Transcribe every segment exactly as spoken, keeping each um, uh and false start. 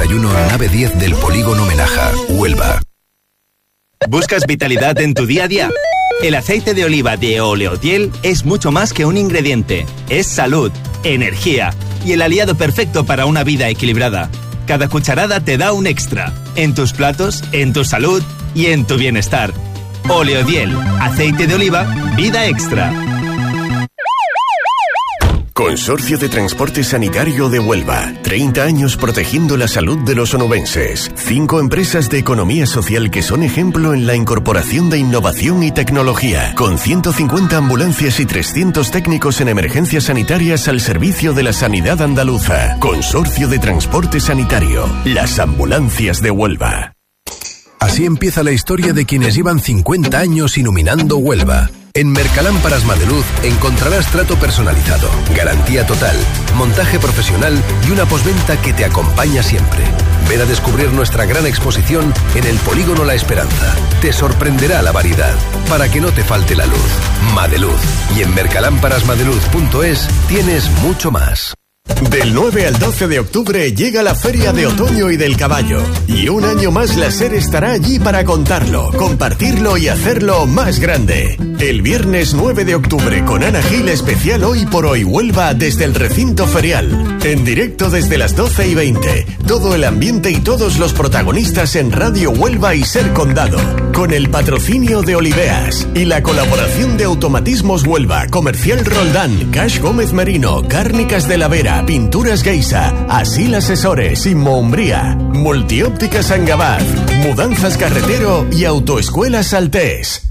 uno, nave diez del Polígono Menaja, Huelva. ¿Buscas vitalidad en tu día a día? El aceite de oliva de Oleotiel es mucho más que un ingrediente. Es salud, energía y el aliado perfecto para una vida equilibrada. Cada cucharada te da un extra. En tus platos, en tu salud y en tu bienestar. Oleotiel, aceite de oliva, vida extra. Consorcio de Transporte Sanitario de Huelva. treinta años protegiendo la salud de los onubenses. Cinco empresas de economía social que son ejemplo en la incorporación de innovación y tecnología. Con ciento cincuenta ambulancias y trescientos técnicos en emergencias sanitarias al servicio de la sanidad andaluza. Consorcio de Transporte Sanitario. Las ambulancias de Huelva. Así empieza la historia de quienes llevan cincuenta años iluminando Huelva. En Mercalámparas Madeluz encontrarás trato personalizado, garantía total, montaje profesional y una postventa que te acompaña siempre. Ven a descubrir nuestra gran exposición en el Polígono La Esperanza. Te sorprenderá la variedad, para que no te falte la luz. Madeluz. Y en mercalámparas madeluz punto es tienes mucho más. Del nueve al doce de octubre llega la Feria de Otoño y del Caballo. Y un año más la SER estará allí para contarlo, compartirlo y hacerlo más grande. El viernes nueve de octubre con Ana Gil especial Hoy por Hoy Huelva desde el recinto ferial. En directo desde las doce y veinte. Todo el ambiente y todos los protagonistas en Radio Huelva y SER Condado. Con el patrocinio de Oliveas y la colaboración de Automatismos Huelva, Comercial Roldán, Cash Gómez Merino, Cárnicas de la Vera, Pinturas Geisa, Asil Asesores, Inmoumbría, Multióptica Sangabaz, Mudanzas Carretero y Autoescuela Saltés.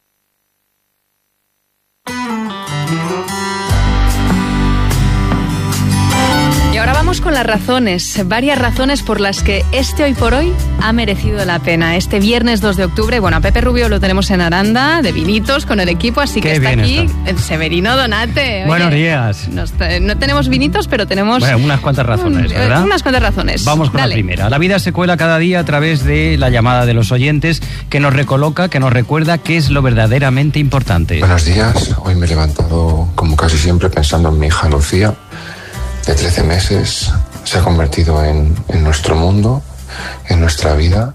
Y ahora vamos con las razones, varias razones por las que este Hoy por Hoy ha merecido la pena. Este viernes dos de octubre, bueno, a Pepe Rubio lo tenemos en Aranda, de vinitos, con el equipo, así que está aquí está. El Severino Donate. Oye, buenos días. Nos, no tenemos vinitos, pero tenemos... Bueno, unas cuantas razones, ¿verdad? Unas cuantas razones. Vamos con Dale. La primera. La vida se cuela cada día a través de la llamada de los oyentes, que nos recoloca, que nos recuerda qué es lo verdaderamente importante. Buenos días. Hoy me he levantado, como casi siempre, pensando en mi hija Lucía, de trece meses, se ha convertido en, en nuestro mundo, en nuestra vida,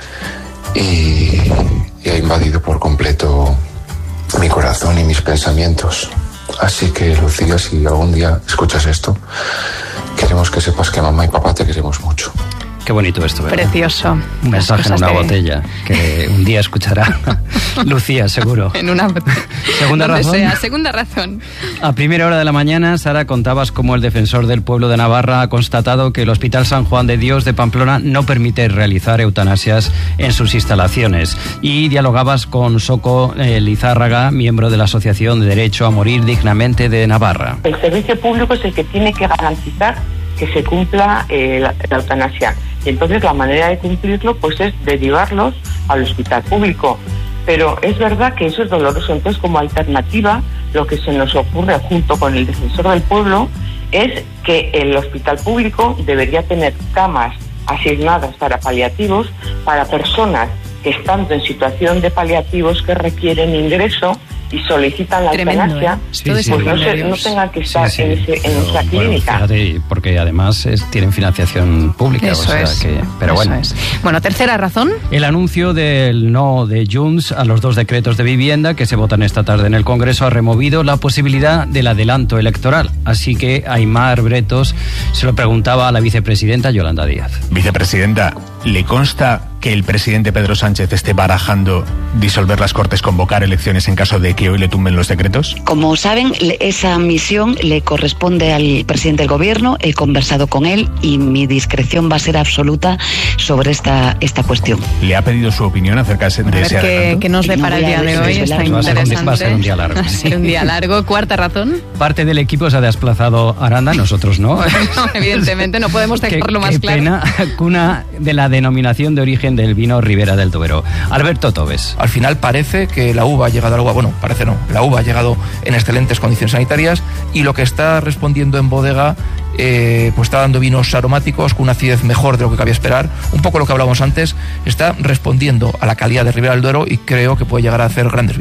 y, y ha invadido por completo mi corazón y mis pensamientos. Así que, Lucía, si algún día escuchas esto, queremos que sepas que mamá y papá te queremos mucho. Qué bonito esto, ¿verdad? Precioso. Un mensaje en una que... botella que un día escuchará Lucía, seguro. En una botella. Segunda razón. Sea. Segunda razón. A primera hora de la mañana, Sara, contabas cómo el defensor del pueblo de Navarra ha constatado que el Hospital San Juan de Dios de Pamplona no permite realizar eutanasias en sus instalaciones. Y dialogabas con Soco eh, Lizárraga, miembro de la Asociación de Derecho a Morir Dignamente de Navarra. El servicio público es el que tiene que garantizar que se cumpla eh, la, la eutanasia. Y entonces la manera de cumplirlo pues es derivarlos al hospital público. Pero es verdad que eso es doloroso. Entonces, como alternativa, lo que se nos ocurre junto con el defensor del pueblo es que el hospital público debería tener camas asignadas para paliativos para personas que estando en situación de paliativos que requieren ingreso y solicitan la Tremendo, eutanasia, ¿eh? Sí, pues sí, no, se, no tengan que estar sí, sí. en, ese, en pero, nuestra bueno, clínica. Fíjate, porque además es, tienen financiación pública. Eso o sea es. que, pero Eso bueno. es. Bueno, tercera razón. El anuncio del no de Junts a los dos decretos de vivienda que se votan esta tarde en el Congreso ha removido la posibilidad del adelanto electoral. Así que Aimar Bretos se lo preguntaba a la vicepresidenta Yolanda Díaz. Vicepresidenta, ¿le consta que el presidente Pedro Sánchez esté barajando disolver las Cortes, convocar elecciones en caso de que hoy le tumben los decretos? Como saben, esa misión le corresponde al presidente del Gobierno. He conversado con él y mi discreción va a ser absoluta sobre esta, esta cuestión. ¿Le ha pedido su opinión acerca de, de ese que, que nos depara el día de hoy? Está interesante. Va a ser un día largo. Va a ser un día largo. Cuarta razón. Parte del equipo se ha desplazado a Aranda, nosotros no. No, evidentemente no podemos dejarlo qué, más qué claro. Pena, cuna de la denominación de origen del vino Ribera del Duero. Alberto Tobes. Al final parece que la uva ha llegado al agua, bueno, parece no, la uva ha llegado en excelentes condiciones sanitarias y lo que está respondiendo en bodega eh, pues está dando vinos aromáticos con una acidez mejor de lo que cabía esperar, un poco lo que hablábamos antes, está respondiendo a la calidad de Ribera del Duero y creo que puede llegar a hacer grandes vinos.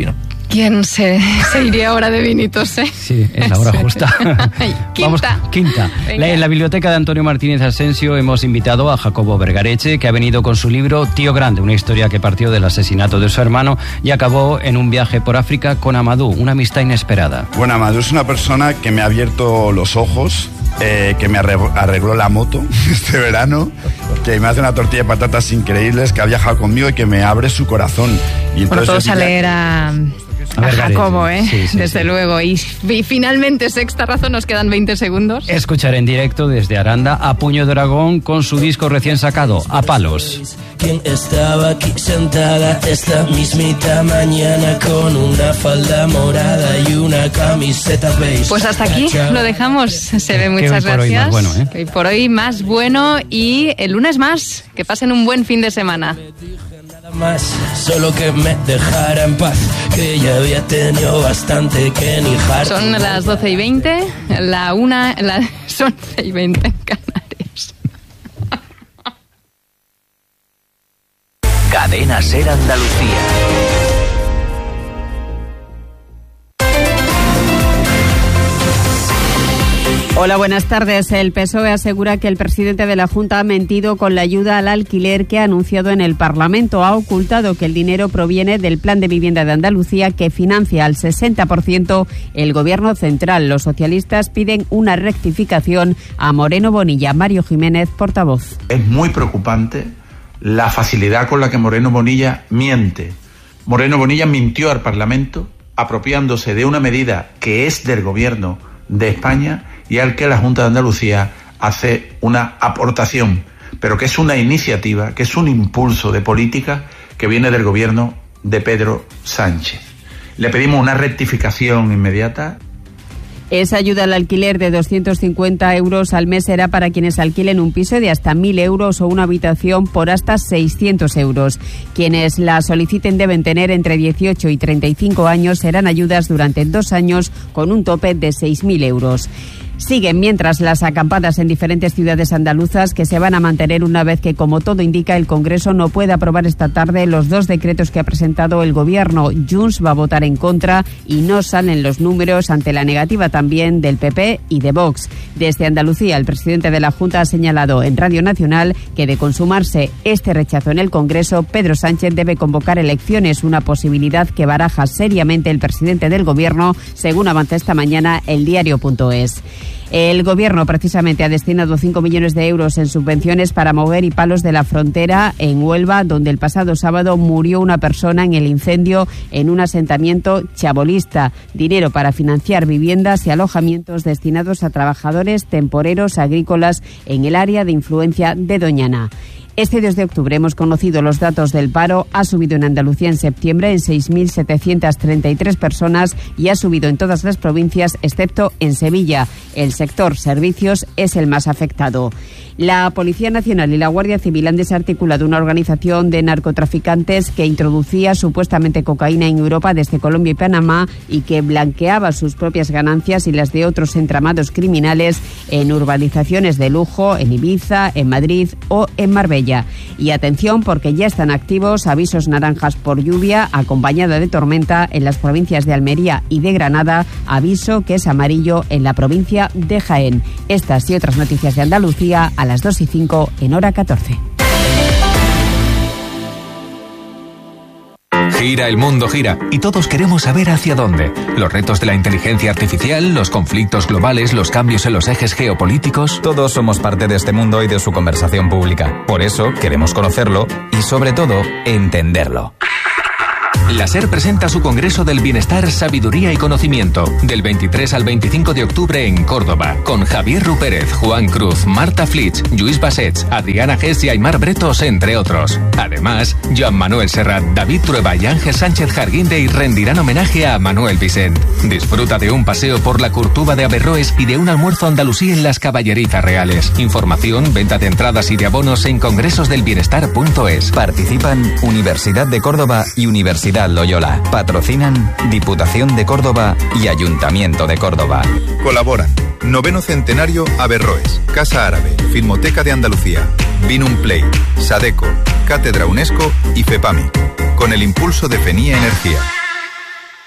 ¿Quién se, se iría ahora de vinitos, eh? Sí, es la hora justa. quinta. Vamos, quinta. La, en la biblioteca de Antonio Martínez Asensio hemos invitado a Jacobo Vergareche, que ha venido con su libro Tío Grande, una historia que partió del asesinato de su hermano y acabó en un viaje por África con Amadou, una amistad inesperada. Bueno, Amadou es una persona que me ha abierto los ojos, eh, que me arregló la moto este verano, que me hace una tortilla de patatas increíbles, que ha viajado conmigo y que me abre su corazón. Y bueno, todos a leer a... A, a Jacobo, ¿eh? Sí, sí, desde sí. luego. Y, y finalmente, sexta razón, nos quedan veinte segundos. Escuchar en directo desde Aranda a Puño de Dragón con su disco recién sacado, A Palos. ¿Quién estaba aquí sentada esta mismita mañana con una falda morada y una camiseta beige? Pues hasta aquí lo dejamos. Se ve, muchas que hoy gracias. Por hoy más bueno, ¿eh? Hoy por hoy más bueno y el lunes más. Que pasen un buen fin de semana. Más, solo que me dejara en paz, que ya había tenido bastante que ni jar. Son las doce y veinte, la una, las once y veinte en Canarias. Cadena Ser Andalucía. Hola, buenas tardes. El P S O E asegura que el presidente de la Junta ha mentido con la ayuda al alquiler que ha anunciado en el Parlamento. Ha ocultado que el dinero proviene del Plan de Vivienda de Andalucía, que financia al sesenta por ciento el Gobierno central. Los socialistas piden una rectificación a Moreno Bonilla. Mario Jiménez, portavoz. Es muy preocupante la facilidad con la que Moreno Bonilla miente. Moreno Bonilla mintió al Parlamento apropiándose de una medida que es del Gobierno de España y al que la Junta de Andalucía hace una aportación, pero que es una iniciativa, que es un impulso de política que viene del gobierno de Pedro Sánchez. Le pedimos una rectificación inmediata. Esa ayuda al alquiler de doscientos cincuenta euros al mes será para quienes alquilen un piso de hasta mil euros o una habitación por hasta seiscientos euros. Quienes la soliciten deben tener entre dieciocho y treinta y cinco años. Serán ayudas durante dos años con un tope de seis mil euros. Siguen mientras las acampadas en diferentes ciudades andaluzas, que se van a mantener una vez que, como todo indica, el Congreso no puede aprobar esta tarde los dos decretos que ha presentado el Gobierno. Junts va a votar en contra y no salen los números ante la negativa también del P P y de Vox. Desde Andalucía, el presidente de la Junta ha señalado en Radio Nacional que, de consumarse este rechazo en el Congreso, Pedro Sánchez debe convocar elecciones, una posibilidad que baraja seriamente el presidente del Gobierno, según avanza esta mañana el diario punto es. El Gobierno precisamente ha destinado cinco millones de euros en subvenciones para Moguer y Palos de la Frontera, en Huelva, donde el pasado sábado murió una persona en el incendio en un asentamiento chabolista. Dinero para financiar viviendas y alojamientos destinados a trabajadores temporeros agrícolas en el área de influencia de Doñana. Este dos de octubre hemos conocido los datos del paro. Ha subido en Andalucía en septiembre en seis mil setecientas treinta y tres personas y ha subido en todas las provincias excepto en Sevilla. El sector servicios es el más afectado. La Policía Nacional y la Guardia Civil han desarticulado una organización de narcotraficantes que introducía supuestamente cocaína en Europa desde Colombia y Panamá y que blanqueaba sus propias ganancias y las de otros entramados criminales en urbanizaciones de lujo, en Ibiza, en Madrid o en Marbella. Y atención, porque ya están activos avisos naranjas por lluvia acompañada de tormenta en las provincias de Almería y de Granada, aviso que es amarillo en la provincia de Jaén. Estas y otras noticias de Andalucía a las dos y cinco en hora catorce. Gira, el mundo gira, y todos queremos saber hacia dónde. Los retos de la inteligencia artificial, los conflictos globales, los cambios en los ejes geopolíticos. Todos somos parte de este mundo y de su conversación pública. Por eso queremos conocerlo y, sobre todo, entenderlo. La SER presenta su Congreso del Bienestar, Sabiduría y Conocimiento, del veintitrés al veinticinco de octubre en Córdoba, con Javier Rupérez, Juan Cruz, Marta Flitsch, Lluís Bassets, Adriana Gess y Aymar Bretos, entre otros. Además, Joan Manuel Serrat, David Trueba y Ángel Sánchez Jarguindey rendirán homenaje a Manuel Vicent. Disfruta de un paseo por la Curtuba de Averroes y de un almuerzo andalusí en las Caballerizas Reales. Información, venta de entradas y de abonos en congresos del bienestar punto es. Participan Universidad de Córdoba y Universidad Loyola. Patrocinan Diputación de Córdoba y Ayuntamiento de Córdoba. Colaboran Noveno Centenario Averroes, Casa Árabe, Filmoteca de Andalucía, Vinum Play, Sadeco, Cátedra UNESCO y FEPAMI, con el impulso de FENIA Energía.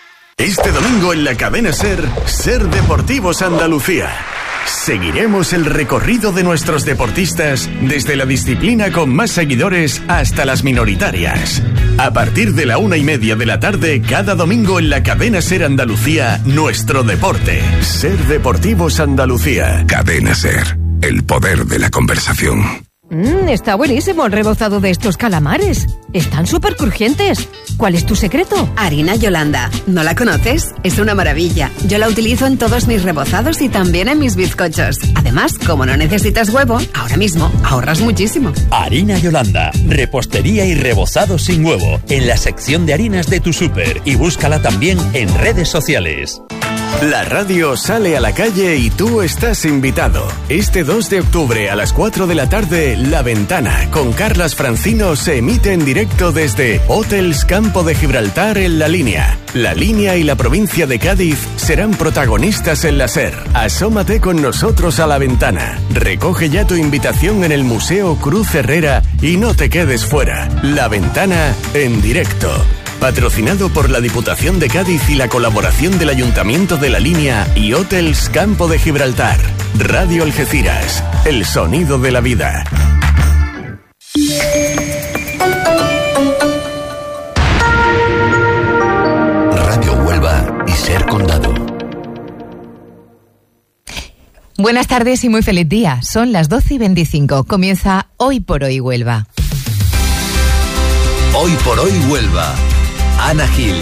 Este domingo en la cadena SER, SER Deportivos Andalucía. Seguiremos el recorrido de nuestros deportistas desde la disciplina con más seguidores hasta las minoritarias. A partir de la una y media de la tarde, cada domingo en la cadena SER Andalucía, nuestro deporte. SER Deportivos Andalucía. Cadena SER, el poder de la conversación. Mmm, está buenísimo el rebozado de estos calamares. Están súper crujientes. ¿Cuál es tu secreto? Harina Yolanda. ¿No la conoces? Es una maravilla. Yo la utilizo en todos mis rebozados y también en mis bizcochos. Además, como no necesitas huevo, ahora mismo ahorras muchísimo. Harina Yolanda. Repostería y rebozado sin huevo. En la sección de harinas de tu súper. Y búscala también en redes sociales. La radio sale a la calle y tú estás invitado. Este dos de octubre a las cuatro de la tarde, La Ventana, con Carlas Francino, se emite en directo desde Hotels Campo de Gibraltar en La Línea. La Línea y la provincia de Cádiz serán protagonistas en la SER. Asómate con nosotros a La Ventana. Recoge ya tu invitación en el Museo Cruz Herrera y no te quedes fuera. La Ventana en directo. Patrocinado por la Diputación de Cádiz y la colaboración del Ayuntamiento de La Línea y Hotels Campo de Gibraltar. Radio Algeciras, el sonido de la vida. Radio Huelva y SER Condado. Buenas tardes y muy feliz día. Son las doce y veinticinco. Comienza Hoy por Hoy Huelva. Hoy por Hoy Huelva. Ana Gil.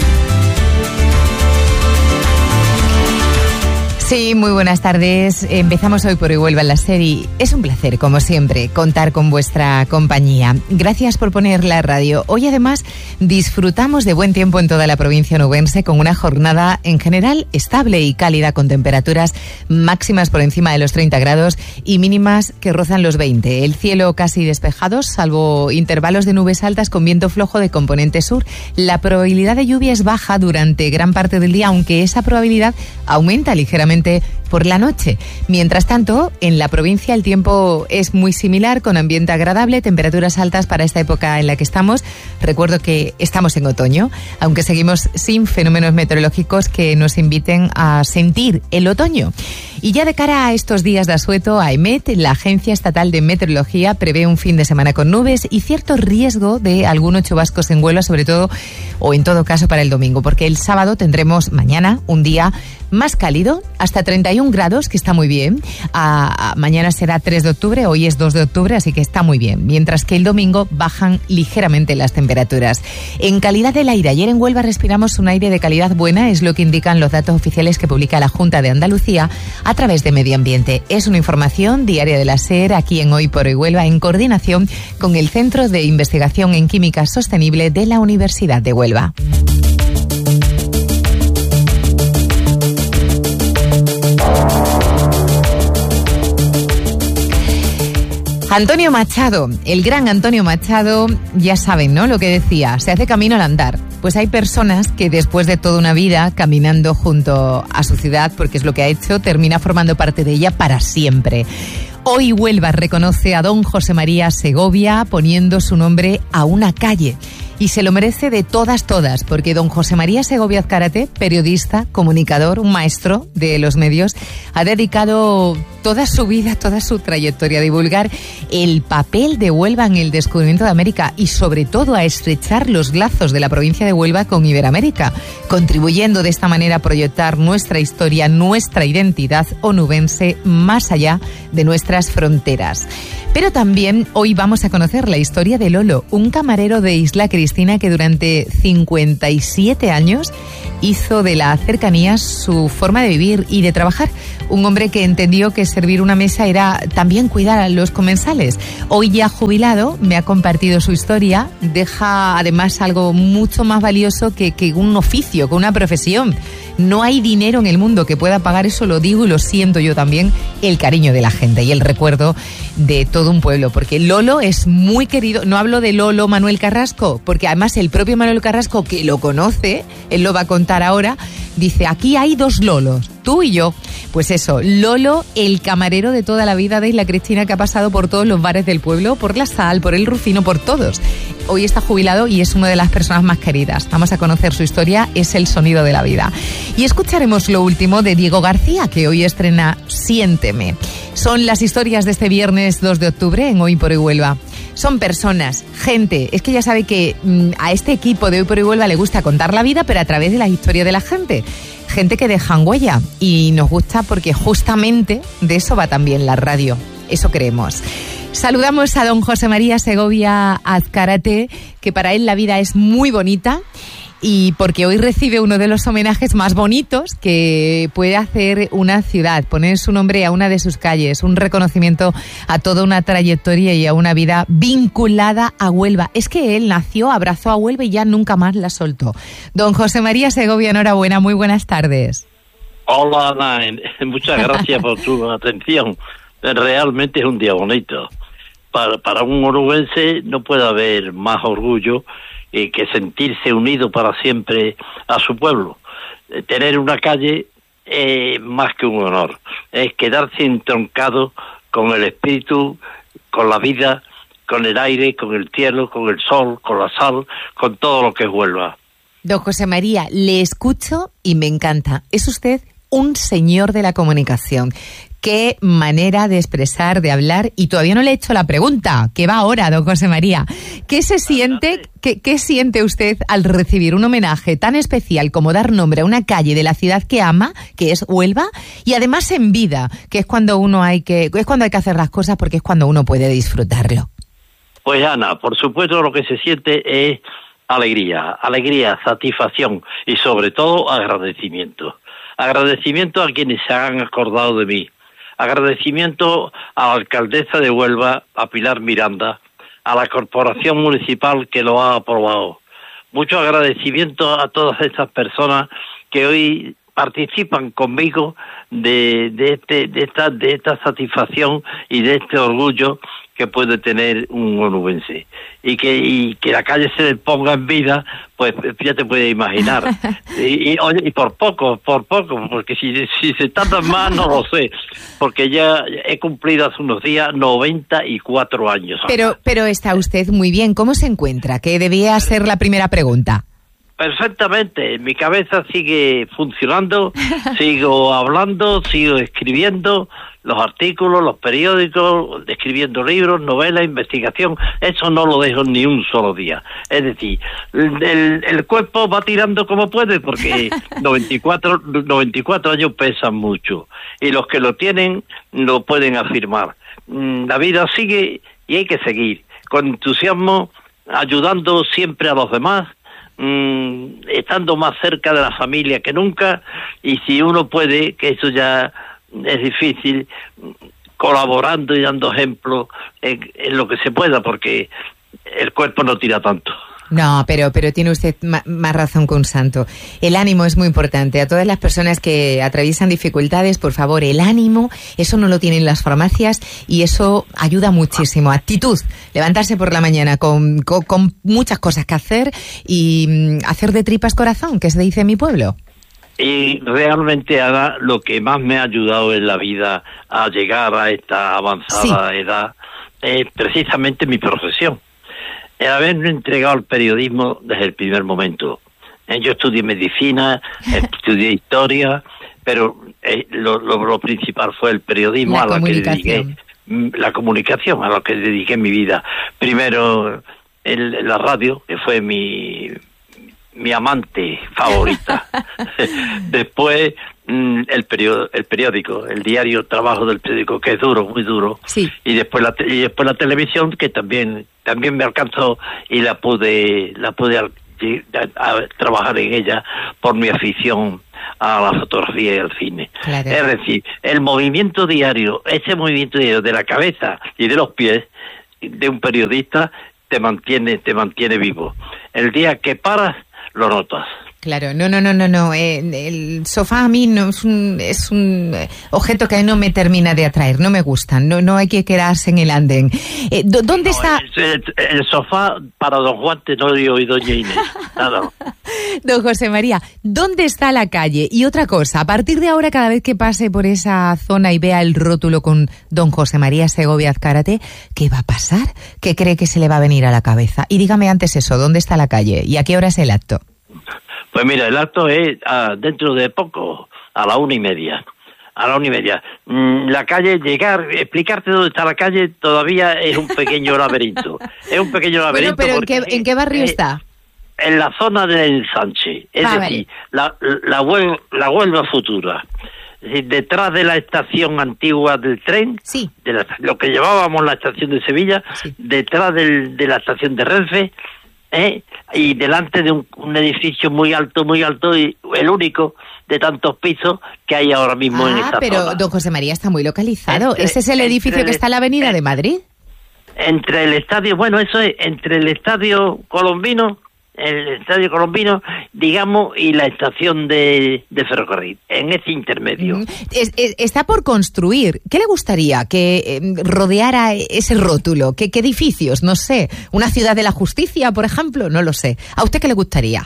Sí, muy buenas tardes. Empezamos Hoy por Hoy Huelva en la serie. Es un placer, como siempre, contar con vuestra compañía. Gracias por poner la radio. Hoy, además, disfrutamos de buen tiempo en toda la provincia onubense, con una jornada en general estable y cálida, con temperaturas máximas por encima de los treinta grados y mínimas que rozan los veinte. El cielo casi despejado, salvo intervalos de nubes altas con viento flojo de componente sur. La probabilidad de lluvia es baja durante gran parte del día, aunque esa probabilidad aumenta ligeramente por la noche. Mientras tanto, en la provincia el tiempo es muy similar, con ambiente agradable, temperaturas altas para esta época en la que estamos. Recuerdo que estamos en otoño, aunque seguimos sin fenómenos meteorológicos que nos inviten a sentir el otoño. Y ya de cara a estos días de asueto, AEMET, la Agencia Estatal de Meteorología, prevé un fin de semana con nubes y cierto riesgo de algunos chubascos en Huelva, sobre todo, o en todo caso, para el domingo, porque el sábado tendremos mañana un día más cálido, hasta treinta y un grados, que está muy bien. A, a, mañana será tres de octubre, hoy es dos de octubre, así que está muy bien. Mientras que el domingo bajan ligeramente las temperaturas. En calidad del aire, ayer en Huelva respiramos un aire de calidad buena, es lo que indican los datos oficiales que publica la Junta de Andalucía a través de Medio Ambiente. Es una información diaria de la SER, aquí en Hoy por Hoy Huelva, en coordinación con el Centro de Investigación en Química Sostenible de la Universidad de Huelva. Antonio Machado, el gran Antonio Machado, ya saben, ¿no?, lo que decía, se hace camino al andar. Pues hay personas que después de toda una vida caminando junto a su ciudad, porque es lo que ha hecho, termina formando parte de ella para siempre. Hoy Huelva reconoce a don José María Segovia poniendo su nombre a una calle. Y se lo merece de todas, todas, porque don José María Segovia Azcárate, periodista, comunicador, un maestro de los medios, ha dedicado toda su vida, toda su trayectoria a divulgar el papel de Huelva en el descubrimiento de América y sobre todo a estrechar los lazos de la provincia de Huelva con Iberoamérica, contribuyendo de esta manera a proyectar nuestra historia, nuestra identidad onubense más allá de nuestras fronteras. Pero también hoy vamos a conocer la historia de Lolo, un camarero de Isla Cristina que durante cincuenta y siete años hizo de la cercanía su forma de vivir y de trabajar. Un hombre que entendió que servir una mesa era también cuidar a los comensales. Hoy ya jubilado, me ha compartido su historia. Deja además algo mucho más valioso que, que un oficio, que una profesión. No hay dinero en el mundo que pueda pagar, eso lo digo y lo siento yo también, el cariño de la gente y el recuerdo de todo un pueblo, porque Lolo es muy querido. No hablo de Lolo Manuel Carrasco, porque además el propio Manuel Carrasco, que lo conoce, él lo va a contar ahora, dice, aquí hay dos Lolos, tú y yo. Pues eso, Lolo, el camarero de toda la vida de Isla Cristina, que ha pasado por todos los bares del pueblo, por La Sal, por El Rufino, por todos. hoy está jubilado y es una de las personas más queridas. Vamos a conocer su historia, es el sonido de la vida. Y escucharemos lo último de Diego García, que hoy estrena Siénteme. Son las historias de este viernes dos de octubre en Hoy por Hoy Huelva. Son personas, gente. Es que ya sabe que mmm, a este equipo de Hoy por Hoy Huelva le gusta contar la vida, pero a través de la historia de la gente. Gente que dejan huella. Y nos gusta porque justamente de eso va también la radio. Eso creemos. Saludamos a don José María Segovia Azcárate, que para él la vida es muy bonita y porque hoy recibe uno de los homenajes más bonitos que puede hacer una ciudad, poner su nombre a una de sus calles, un reconocimiento a toda una trayectoria y a una vida vinculada a Huelva. Es que él nació, abrazó a Huelva y ya nunca más la soltó. Don José María Segovia, enhorabuena, muy buenas tardes. Hola, Ana, muchas gracias por tu atención. Realmente es un día bonito. Para, para un onubense no puede haber más orgullo eh, que sentirse unido para siempre a su pueblo. Eh, tener una calle es eh, más que un honor, es quedarse entroncado con el espíritu, con la vida, con el aire, con el cielo, con el sol, con la sal, con todo lo que es Huelva. Don José María, le escucho y me encanta. Es usted un señor de la comunicación. Qué manera de expresar, de hablar, y todavía no le he hecho la pregunta, que va ahora, don José María. ¿Qué se siente, qué, qué siente usted al recibir un homenaje tan especial como dar nombre a una calle de la ciudad que ama, que es Huelva, y además en vida, que es cuando uno hay que, es cuando hay que hacer las cosas porque es cuando uno puede disfrutarlo? Pues Ana, por supuesto lo que se siente es alegría, alegría, satisfacción y sobre todo agradecimiento. Agradecimiento a quienes se han acordado de mí. Agradecimiento a la alcaldesa de Huelva, a Pilar Miranda, a la corporación municipal que lo ha aprobado. Mucho agradecimiento a todas estas personas que hoy participan conmigo de, de, este, de, esta, de esta satisfacción y de este orgullo que puede tener un onubense. Y que, y que la calle se le ponga en vida, pues ya te puedes imaginar. Y, y, oye, y por poco, por poco, porque si, si se tardan más, no lo sé. Porque ya he cumplido hace unos días noventa y cuatro años. Pero, pero está usted muy bien. ¿Cómo se encuentra? Que debía ser la primera pregunta. Perfectamente, mi cabeza sigue funcionando, sigo hablando, sigo escribiendo los artículos, los periódicos, escribiendo libros, novelas, investigación, eso no lo dejo ni un solo día. Es decir, el, el cuerpo va tirando como puede porque noventa y cuatro, noventa y cuatro años pesan mucho y los que lo tienen lo pueden afirmar. La vida sigue y hay que seguir con entusiasmo, ayudando siempre a los demás, Mm, estando más cerca de la familia que nunca, y si uno puede, que eso ya es difícil, colaborando y dando ejemplo en, en lo que se pueda, porque el cuerpo no tira tanto. No, pero, pero tiene usted ma- más razón que un santo. El ánimo es muy importante. A todas las personas que atraviesan dificultades, por favor, el ánimo, eso no lo tienen las farmacias y eso ayuda muchísimo. Actitud, levantarse por la mañana con, con, con muchas cosas que hacer y mm, hacer de tripas corazón, que se dice en mi pueblo. Y realmente, Ana, lo que más me ha ayudado en la vida a llegar a esta avanzada sí. edad es precisamente mi profesión. El haberme entregado al periodismo desde el primer momento. Yo estudié medicina, estudié historia, pero eh, lo, lo, lo principal fue el periodismo, la a lo que dediqué la comunicación, a lo que dediqué mi vida. Primero el, la radio, que fue mi mi amante favorita. Después el periódico, el periódico, el diario trabajo del periódico, que es duro, muy duro. Sí. Y después la y después la televisión, que también también me alcanzó y la pude la pude a, a, a trabajar en ella por mi afición a la fotografía y al cine. Claro. Es decir, el movimiento diario, ese movimiento diario de la cabeza y de los pies de un periodista te mantiene te mantiene vivo. El día que paras lo notas. Claro, no, no, no, no, no. Eh, el sofá a mí no es un, es un objeto que no me termina de atraer, no me gusta, no, no hay que quedarse en el andén. Eh, ¿Dónde no, está? El, el, el sofá para don Juan Tenorio y doña Inés. Nada. Don José María, ¿dónde está la calle? Y otra cosa, a partir de ahora, cada vez que pase por esa zona y vea el rótulo con don José María Segovia Azcárate, ¿qué va a pasar? ¿Qué cree que se le va a venir a la cabeza? Y dígame antes eso, ¿dónde está la calle? ¿Y a qué hora es el acto? Pues mira, el acto es ah, dentro de poco, a la una y media. A la una y media. Mm, la calle, llegar, explicarte dónde está la calle todavía es un pequeño laberinto. Es un pequeño laberinto. Bueno, pero ¿en qué, ¿en qué barrio eh, está? En la zona del Ensanche. Es ah, decir, vale. la, la, Huel, la Huelva futura. Es decir, detrás de la estación antigua del tren, sí. de la, lo que llevábamos la estación de Sevilla, sí. detrás del, de la estación de Renfe, ¿eh? y delante de un, un edificio muy alto, muy alto, y el único de tantos pisos que hay ahora mismo ah, en esta pero zona. Don José María está muy localizado. Entre, ¿Ese es el edificio que está en la Avenida en, de Madrid? Entre el estadio, bueno, eso es, entre el estadio colombino, el estadio colombino, digamos, y la estación de, de ferrocarril, en ese intermedio. Mm, es, es, está por construir. ¿Qué le gustaría que eh, rodeara ese rótulo? ¿Qué, ¿Qué edificios? No sé. ¿Una ciudad de la justicia, por ejemplo? No lo sé. ¿A usted qué le gustaría?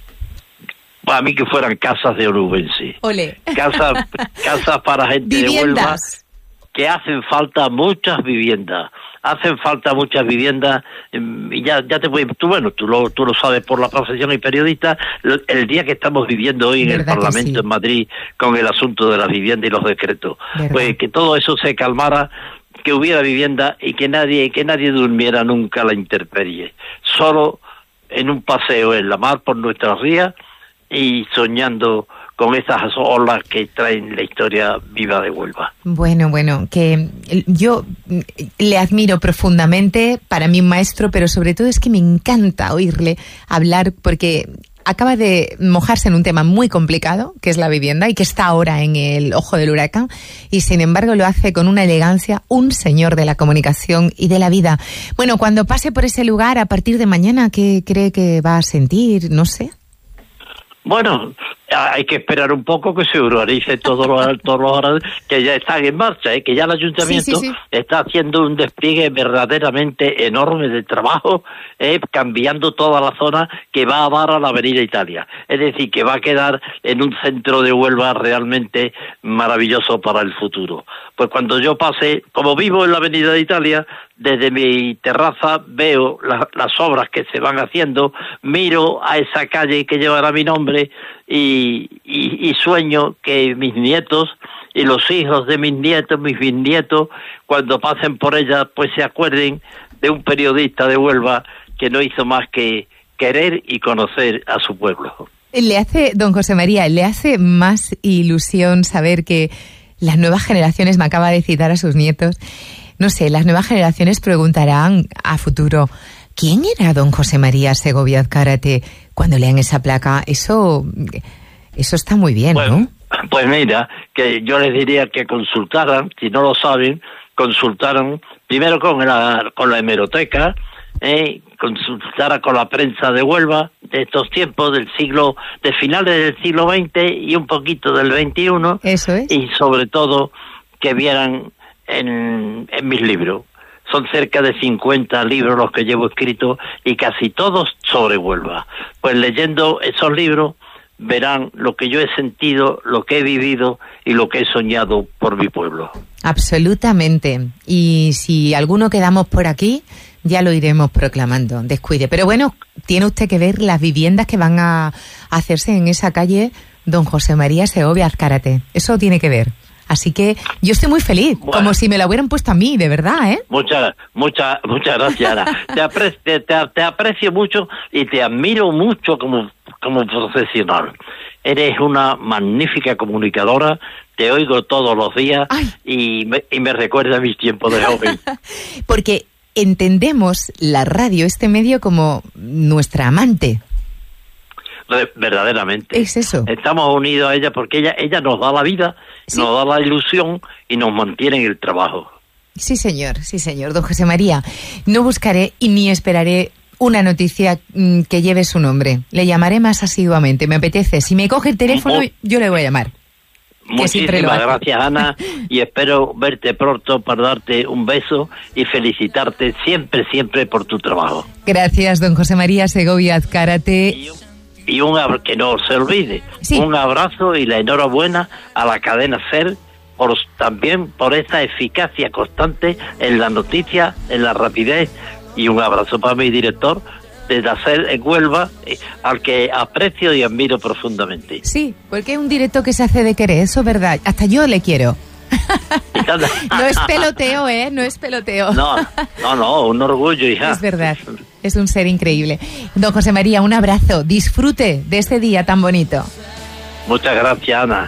Para mí que fueran casas de Orubense. Ole. Casas, casas para gente de Huelva, que hacen falta muchas viviendas. Hacen falta muchas viviendas y ya ya te voy, tú bueno, tú lo tú lo sabes por la profesión y periodista, el día que estamos viviendo hoy en el Parlamento sí. en Madrid con el asunto de la vivienda y los decretos, ¿verdad? Pues que todo eso se calmara, que hubiera vivienda y que nadie que nadie durmiera nunca a la intemperie, solo en un paseo en la mar por nuestras rías y soñando con esas olas que traen la historia viva de Huelva. Bueno, bueno, que yo le admiro profundamente, para mí un maestro, pero sobre todo es que me encanta oírle hablar porque acaba de mojarse en un tema muy complicado, que es la vivienda, y que está ahora en el ojo del huracán, y sin embargo lo hace con una elegancia, un señor de la comunicación y de la vida. Bueno, cuando pase por ese lugar, a partir de mañana, ¿qué cree que va a sentir? No sé. Bueno, hay que esperar un poco que se organice todos los todos los que ya están en marcha, ¿eh? Que ya el ayuntamiento sí, sí, sí. está haciendo un despliegue verdaderamente enorme de trabajo, ¿eh? cambiando toda la zona que va a dar a la Avenida Italia. Es decir, que va a quedar en un centro de Huelva realmente maravilloso para el futuro. Pues cuando yo pase, como vivo en la Avenida de Italia, desde mi terraza veo la, las obras que se van haciendo, miro a esa calle que llevará mi nombre y, y, y sueño que mis nietos y los hijos de mis nietos, mis bisnietos, cuando pasen por ella, pues se acuerden de un periodista de Huelva que no hizo más que querer y conocer a su pueblo. Le hace, don José María, le hace más ilusión saber que las nuevas generaciones, me acaba de citar a sus nietos, no sé, las nuevas generaciones preguntarán a futuro, ¿quién era don José María Segovia Azcárate? Cuando lean esa placa, eso, eso está muy bien, bueno, ¿no? Pues mira, que yo les diría que consultaran, si no lo saben, consultaran primero con la, con la hemeroteca, eh, consultaran con la prensa de Huelva de estos tiempos del siglo, de finales del siglo veinte y un poquito del veintiuno. Eso es. Y sobre todo que vieran en, en mis libros. Son cerca de cincuenta libros los que llevo escritos y casi todos sobre Huelva. Pues leyendo esos libros verán lo que yo he sentido, lo que he vivido y lo que he soñado por mi pueblo. Absolutamente. Y si alguno quedamos por aquí, ya lo iremos proclamando. Descuide. Pero bueno, tiene usted que ver las viviendas que van a hacerse en esa calle don José María Segovia Azcárate. Eso tiene que ver. Así que yo estoy muy feliz, bueno, como si me la hubieran puesto a mí, de verdad, ¿eh? Muchas, muchas, muchas gracias, Ana. te, apre te, te, te aprecio mucho y te admiro mucho como, como profesional. Eres una magnífica comunicadora, te oigo todos los días y me, y me recuerda a mis tiempos de joven. Porque entendemos la radio, este medio, como nuestra amante. Verdaderamente. Es eso. Estamos unidos a ella porque ella ella nos da la vida, ¿sí? Nos da la ilusión y nos mantiene en el trabajo. Sí, señor, sí, señor. Don José María, no buscaré y ni esperaré una noticia mm, que lleve su nombre. Le llamaré más asiduamente, me apetece. Si me coge el teléfono, Oh. yo le voy a llamar. Muchísimas gracias, Ana, y espero verte pronto para darte un beso y felicitarte siempre, siempre por tu trabajo. Gracias, don José María Segovia Azcárate. Y un abra- que no se olvide, Sí. un abrazo y la enhorabuena a la cadena SER por, también por esa eficacia constante en la noticia, en la rapidez, y un abrazo para mi director de la SER en Huelva, eh, al que aprecio y admiro profundamente. Sí, porque es un directo que se hace de querer, eso es verdad. Hasta yo le quiero. No es peloteo, ¿eh? No es peloteo. No, no, no, un orgullo, hija. Es verdad, es un ser increíble. Don José María, un abrazo. Disfrute de este día tan bonito. Muchas gracias, Ana.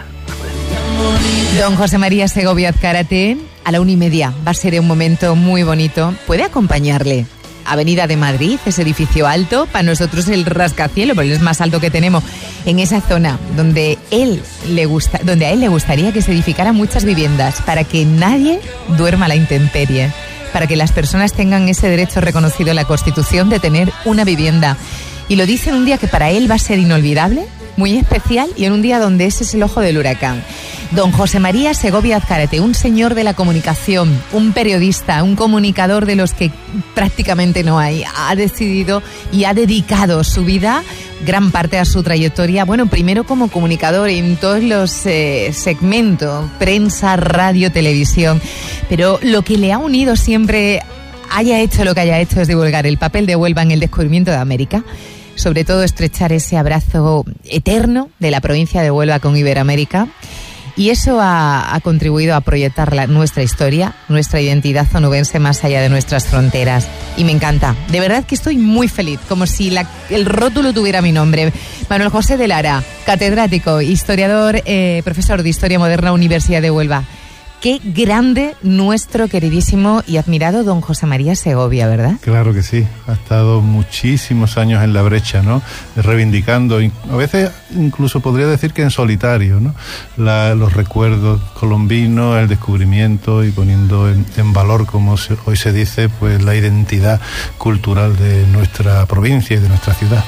Don José María Segovia Azcárate, a la una y media va a ser un momento muy bonito. ¿Puede acompañarle? Avenida de Madrid, ese edificio alto, para nosotros el rascacielos, porque es más alto que tenemos, en esa zona donde él le gusta, donde a él le gustaría que se edificaran muchas viviendas para que nadie duerma a la intemperie, para que las personas tengan ese derecho reconocido en la Constitución de tener una vivienda. Y lo dice en un día que para él va a ser inolvidable, muy especial, y en un día donde ese es el ojo del huracán. Don José María Segovia Azcárate, un señor de la comunicación, un periodista, un comunicador de los que prácticamente no hay, ha decidido y ha dedicado su vida, gran parte a su trayectoria, bueno, primero como comunicador en todos los eh, segmentos, prensa, radio, televisión, pero lo que le ha unido siempre, haya hecho lo que haya hecho, es divulgar el papel de Huelva en el descubrimiento de América, sobre todo estrechar ese abrazo eterno de la provincia de Huelva con Iberoamérica. Y eso ha, ha contribuido a proyectar la, nuestra historia, nuestra identidad onubense más allá de nuestras fronteras. Y me encanta. De verdad que estoy muy feliz, como si la, el rótulo tuviera mi nombre. Manuel José de Lara, catedrático, historiador, eh, profesor de Historia Moderna, Universidad de Huelva. Qué grande nuestro queridísimo y admirado don José María Segovia, ¿verdad? Claro que sí, ha estado muchísimos años en la brecha, ¿no? Reivindicando, a veces incluso podría decir que en solitario, ¿no? La, los recuerdos colombinos, el descubrimiento y poniendo en, en valor, como se, hoy se dice, pues la identidad cultural de nuestra provincia y de nuestra ciudad.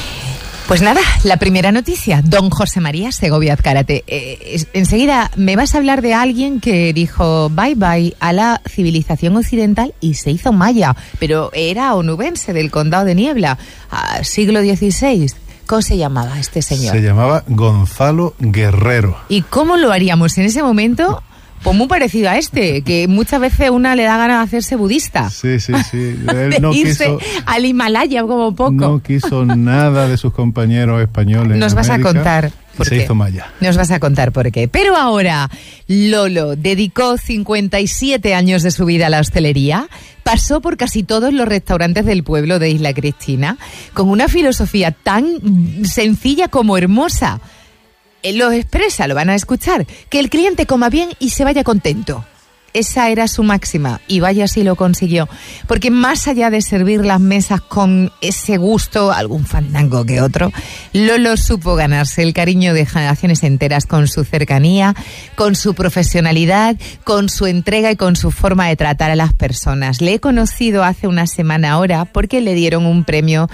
Pues nada, la primera noticia, don José María Segovia Azcárate. Eh, enseguida me vas a hablar de alguien que dijo bye bye a la civilización occidental y se hizo maya, pero era onubense del Condado de Niebla, a siglo dieciséis. ¿Cómo se llamaba este señor? Se llamaba Gonzalo Guerrero. ¿Y cómo lo haríamos en ese momento? Pues muy parecido a este, que muchas veces una le da ganas de hacerse budista. Sí, sí, sí. Él de no irse quiso, al Himalaya como poco. no quiso nada de sus compañeros españoles. Nos en vas a América, contar y por se qué. hizo maya. Nos vas a contar por qué. Pero ahora, Lolo dedicó cincuenta y siete años de su vida a la hostelería, pasó por casi todos los restaurantes del pueblo de Isla Cristina, con una filosofía tan sencilla como hermosa. Él lo expresa, lo van a escuchar, que el cliente coma bien y se vaya contento. Esa era su máxima y vaya si lo consiguió, porque más allá de servir las mesas con ese gusto, algún fandango que otro, Lolo supo ganarse el cariño de generaciones enteras con su cercanía, con su profesionalidad, con su entrega y con su forma de tratar a las personas. Le he conocido hace una semana ahora porque le dieron un premio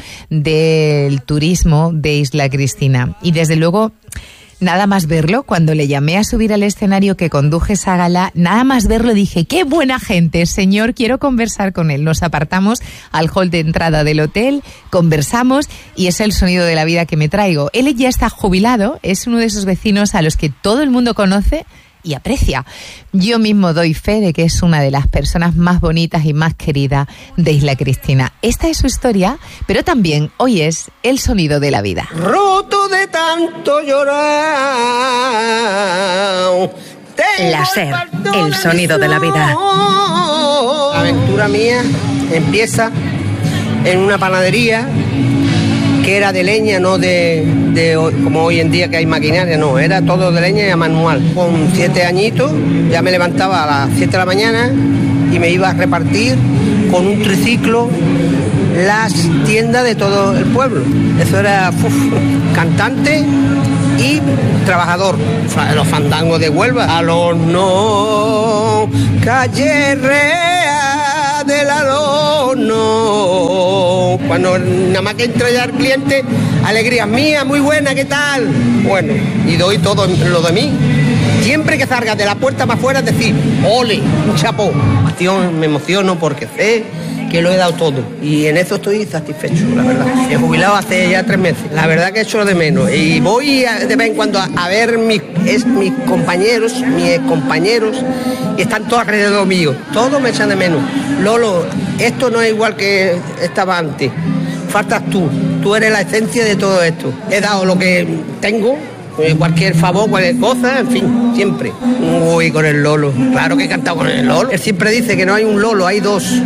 del turismo de Isla Cristina y desde luego... Nada más verlo, cuando le llamé a subir al escenario que conduje esa gala, nada más verlo dije, ¡qué buena gente, señor! Quiero conversar con él. Nos apartamos al hall de entrada del hotel, conversamos y es el sonido de la vida que me traigo. Él ya está jubilado, es uno de esos vecinos a los que todo el mundo conoce y aprecia. Yo mismo doy fe de que es una de las personas más bonitas y más queridas de Isla Cristina. Esta es su historia, pero también hoy es el sonido de la vida. Roto de tanto llorar. La SER, el sonido de la vida. La aventura mía empieza en una panadería que era de leña, no de, de como hoy en día que hay maquinaria, no, era todo de leña y a manual. Con siete añitos ya me levantaba a las siete de la mañana y me iba a repartir con un triciclo las tiendas de todo el pueblo. Eso era uf, cantante y trabajador. Los fandangos de Huelva. Al horno, calle Rea del horno. Cuando nada más que entra ya el cliente, alegría mía, muy buena, ¿qué tal? Bueno, y doy todo lo de mí. Siempre que salgas de la puerta para afuera, es decir, ole, un chapo. Me emociono porque sé que lo he dado todo y en eso estoy satisfecho, la verdad. He jubilado hace ya tres meses, la verdad que he hecho de menos y voy a, de vez en cuando a, a ver mis, es, mis compañeros, mis compañeros y están todos alrededor mío, todos me echan de menos. Lolo, esto no es igual que estaba antes, faltas tú, tú eres la esencia de todo esto. He dado lo que tengo, cualquier favor, cualquier cosa, en fin, siempre. Uy, con el Lolo, claro que he cantado con el Lolo. Él siempre dice que no hay un Lolo, hay dos.